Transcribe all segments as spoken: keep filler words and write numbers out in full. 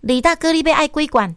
李大哥，你要爱几罐？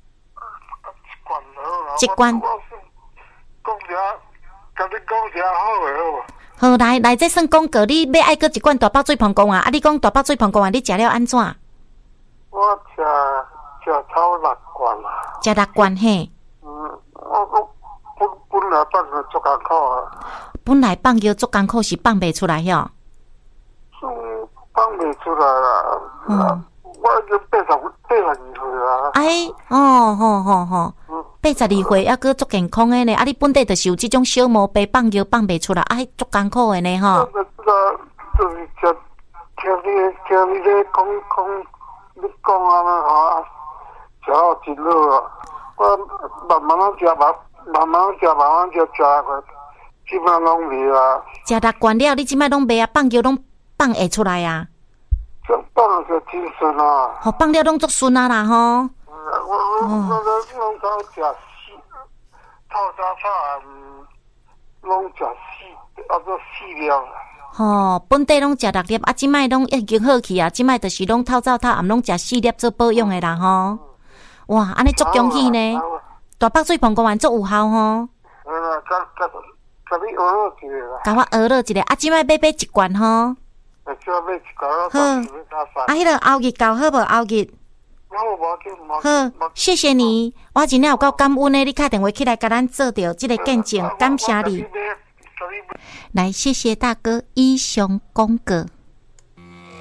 一罐。 讲者，甲你讲者好诶，好无？ 好，来来，这算广告。你要爱搁一罐大包水滂公啊？啊，你讲大包水滂公啊？你食了安怎？ 我食食超六罐啦。 食六罐嘿。 嗯，我我本本来放个足艰苦啊。 本来放药足艰苦是放袂出来哟。 嗯，放袂出来啦。嗯。我已经八十八十二岁啊。哎， 哦吼吼吼，八十二岁还阁足健康诶呢。啊，你本地就是有即种小毛病，放药放袂出来，啊，足艰苦诶呢吼。 这个就是听听你听你咧讲讲，你讲安尼吼，食好真好啊。我慢慢仔食，慢慢慢食，慢慢食食个，即摆拢袂啊。 食六罐了，你即摆拢袂啊？放药拢放会出来啊？ 这放就真顺啊！ 好，放了拢足顺啊啦吼。 我我我我拢早食四，透早炒嗯，拢食四，啊做四粒。 吼，本地拢食六粒，啊，即摆拢已经好去啊！即摆就是拢透早炒，暗拢食四粒做保养的啦吼。哇，安尼足恭喜呢！大北水滂公园足有效吼。 嗯，甲甲甲你学了一个啦。 甲我学了一个，啊，即摆买买一罐吼。 好， 啊，迄个后日到好无？后日好，谢谢你，我真正有够感恩的，你打电话起来，甲咱做着这个见证，感谢你。来，谢谢大哥以上广告。